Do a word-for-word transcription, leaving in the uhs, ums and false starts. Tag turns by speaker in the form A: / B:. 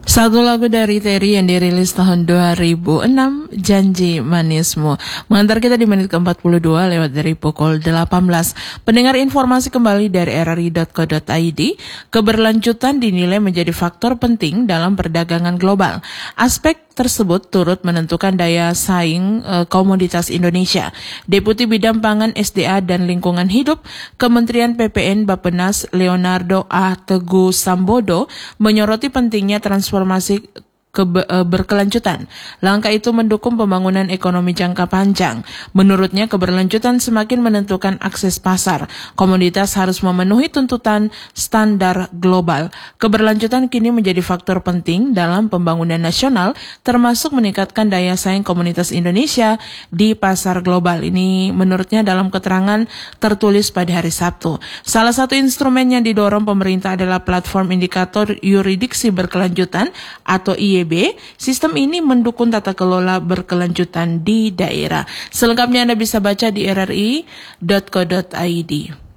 A: Satu lagu dari Terry yang dirilis tahun dua ribu enam, Janji Manismu. Mengantar kita di menit ke empat puluh dua lewat dari pukul delapan belas. Pendengar, informasi kembali dari r r i dot co dot i d. Keberlanjutan dinilai menjadi faktor penting dalam perdagangan global. Aspek tersebut turut menentukan daya saing e, komoditas Indonesia. Deputi Bidang Pangan, S D A dan Lingkungan Hidup, Kementerian P P N Bappenas Leonardo A. Teguh Sambodo menyoroti pentingnya transformasi ke, e, berkelanjutan. Langkah itu mendukung pembangunan ekonomi jangka panjang. Menurutnya, keberlanjutan semakin menentukan akses pasar. Komoditas harus memenuhi tuntutan standar global. Keberlanjutan kini menjadi faktor penting dalam pembangunan nasional, termasuk meningkatkan daya saing komunitas Indonesia di pasar global. Ini menurutnya dalam keterangan tertulis pada hari Sabtu. Salah satu instrumen yang didorong pemerintah adalah platform indikator yuridiksi berkelanjutan atau I Y B. Sistem ini mendukung tata kelola berkelanjutan di daerah. Selengkapnya Anda bisa baca di r r i dot co dot i d.